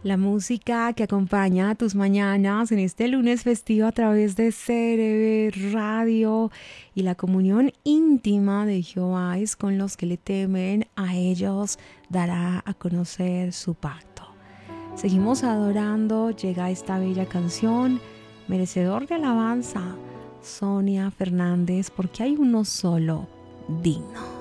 La música que acompaña a tus mañanas en este lunes festivo a través de CRB Radio y la comunión íntima de Jehová es con los que le temen, a ellos dará a conocer su pacto. Seguimos adorando, llega esta bella canción, merecedor de alabanza, Sonia Fernández, porque hay uno solo digno.